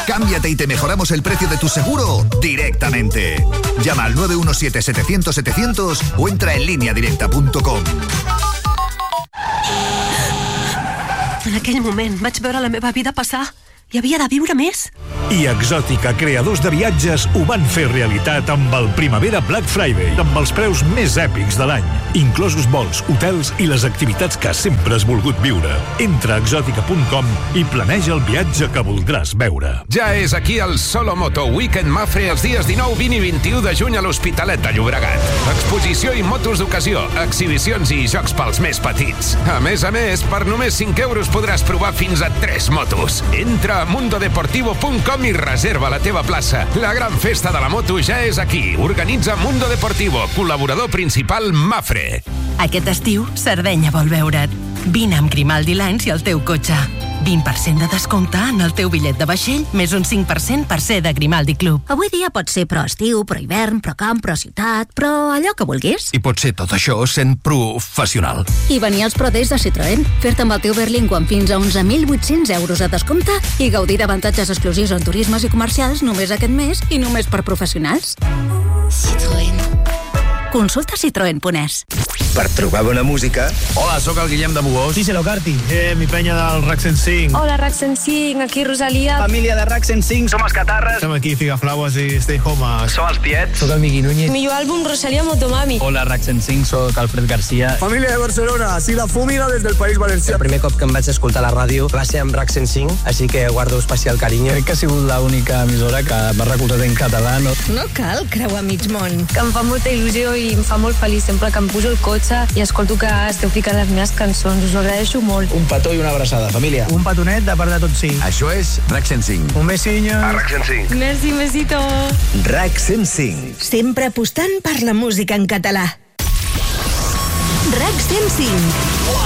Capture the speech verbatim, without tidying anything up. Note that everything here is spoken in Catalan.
Cámbiate y te mejoramos el precio de tu seguro directamente. Llama al nueve uno siete, setecientos, setecientos o entra en línea directa punto com. En aquell moment vaig veure la meva vida passar. Hi havia de viure més. I Exòtica, creadors de viatges, ho van fer realitat amb el Primavera Black Friday, amb els preus més èpics de l'any, inclosos vols, hotels i les activitats que sempre has volgut viure. Entra a exòtica punt com i planeja el viatge que voldràs veure. Ja és aquí el Solo Moto Weekend Mafre els dies dinou, vint i vint-i-u de juny a l'Hospitalet de Llobregat. Exposició i motos d'ocasió, exhibicions i jocs pels més petits. A més a més, per només cinc euros podràs provar fins a tres motos. Entra a mundo deportivo punt com i reserva la teva plaça. La gran festa de la moto ja és aquí. Organitza Mundo Deportivo, col·laborador principal Mafre. Aquest estiu, Sardenya vol veure't. Vine amb Grimaldi Lines i el teu cotxe. vint per cent de descompte en el teu bitllet de vaixell, més un cinc per cent per ser de Grimaldi Club. Avui dia pot ser pro estiu, pro hivern, pro camp, pro ciutat, però allò que vulguis. I pot ser tot això sent professional. I venir als Pro Days de Citroën, fer-te amb el teu Berlingo amb fins a onze mil vuit-cents euros de descompte i gaudir d'avantatges exclusius en turismes i comercials només aquest mes i només per professionals. Citroën. Consulta citroen punt es. Per trobar bona música... Hola, sóc el Guillem de Mogós. Sí, se lo carti. Eh, mi penya del RAC cent cinc. Hola, RAC cent cinc, aquí Rosalia. Família de RAC cent cinc. Som els Catarres. Estem aquí, Figaflaues i Stay Home. Som els Tiets. Soc el Miqui Núñez. Millor àlbum, Rosalia Motomami. Hola, RAC cent cinc, soc Alfred García. Família de Barcelona, sí, la Fúmiga des del País Valencià. El primer cop que em vaig escoltar a la ràdio va ser amb RAC cent cinc, així que guardo especial carinyo. Crec que ha sigut l'única emissora que m'ha recolzat en català, no? No cal creuar mig món. Que em fa molta il·lusió i em fa molt feliç sempre que em pujo al cotxe i escolto que esteu ficant les meves cançons. Us ho agraeixo molt. Un petó i una abraçada, família. Un petonet de part de tots cinc. Això és RAC cent cinc. Un besinyo. A RAC cent cinc. Merci, besito. RAC cent cinc. Sempre apostant per la música en català. RAC cent cinc.